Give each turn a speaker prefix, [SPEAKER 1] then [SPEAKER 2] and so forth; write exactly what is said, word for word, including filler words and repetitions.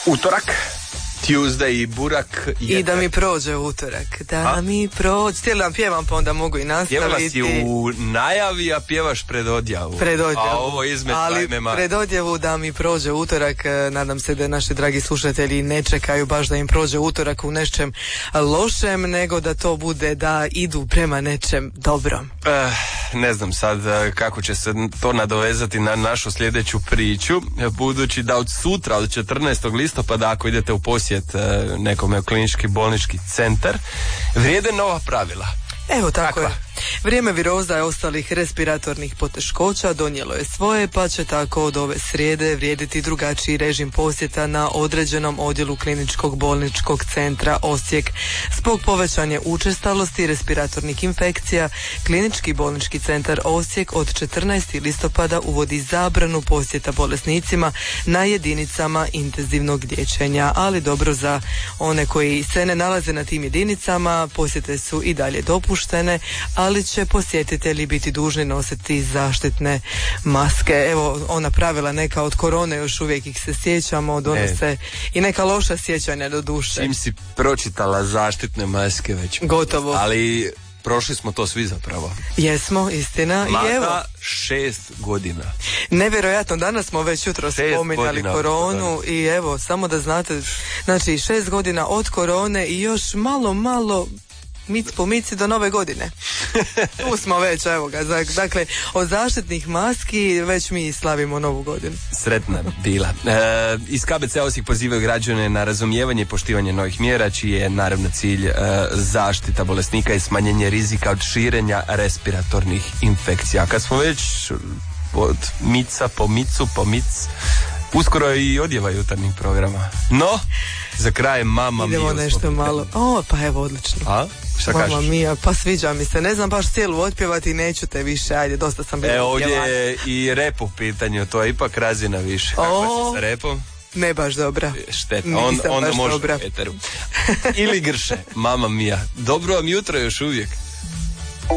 [SPEAKER 1] Utorak, Tuesday i burak.
[SPEAKER 2] I da mi prođe utorak, da a? mi prođe. Htjela vam pjevam, pa onda mogu i nastaviti.
[SPEAKER 1] Pjevala si u najavi, a pjevaš pred odjavu.
[SPEAKER 2] Pred odjavu.
[SPEAKER 1] A ovo izmet,
[SPEAKER 2] ali
[SPEAKER 1] ma...
[SPEAKER 2] pred odjavu da mi prođe utorak. Nadam se da naši dragi slušatelji ne čekaju baš da im prođe utorak u nečem lošem, nego da to bude da idu prema nečem dobrom.
[SPEAKER 1] Eh, ne znam sad kako će se to nadovezati na našu sljedeću priču, budući da od sutra, od četrnaestog listopada, ako idete u posjet nekome u klinički bolnički centar, vrijede nova pravila.
[SPEAKER 2] Evo tako
[SPEAKER 1] Kakva?
[SPEAKER 2] je. Vrijeme viroza i ostalih respiratornih poteškoća donijelo je svoje, pa će tako od ove srijede vrijediti drugačiji režim posjeta na određenom odjelu kliničkog bolničkog centra Osijek. Zbog povećanja učestalosti respiratornih infekcija, klinički bolnički centar Osijek od četrnaestog listopada uvodi zabranu posjeta bolesnicima na jedinicama intenzivnog liječenja, ali dobro za one koji se ne nalaze na tim jedinicama, posjete su i dalje dopuštene, ali će posjetitelji biti dužni nositi zaštitne maske. Evo, ona pravila neka od korone, još uvijek ih se sjećamo, donose e. i neka loša sjećanja do duše.
[SPEAKER 1] Čim si pročitala zaštitne maske već.
[SPEAKER 2] Gotovo.
[SPEAKER 1] Ali prošli smo to svi zapravo.
[SPEAKER 2] Jesmo, istina.
[SPEAKER 1] Mada
[SPEAKER 2] I evo,
[SPEAKER 1] šest godina.
[SPEAKER 2] Nevjerojatno, danas smo već jutro spominjali koronu i evo, samo da znate, znači šest godina od korone i još malo, malo mic po mici do nove godine. Tu smo već, evo ga. Dakle, od zaštitnih maski već mi slavimo novu godinu.
[SPEAKER 1] Sretna bila. E, iz K B C Osijek pozivaju građane na razumijevanje i poštivanje novih mjera, čiji je naravno cilj e, zaštita bolesnika i smanjenje rizika od širenja respiratornih infekcija. Kad smo već od mica po micu po mic, uskoro i odjeva jutarnjih programa. No, za kraj Mama Mia.
[SPEAKER 2] Idemo nešto malo. O, pa evo, odlično.
[SPEAKER 1] A? Šta
[SPEAKER 2] Mama
[SPEAKER 1] kažeš?
[SPEAKER 2] Mia, pa sviđa mi se. Ne znam baš cijelu otpjevati, neću te više. Ajde, dosta sam bila.
[SPEAKER 1] E, ovdje je i rep u pitanju, to je ipak razina više. Kako si sa repom?
[SPEAKER 2] Ne baš dobra.
[SPEAKER 1] Šteta, On, onda može u eteru. Ili Grše, Mama Mia. Dobro vam jutro još uvijek.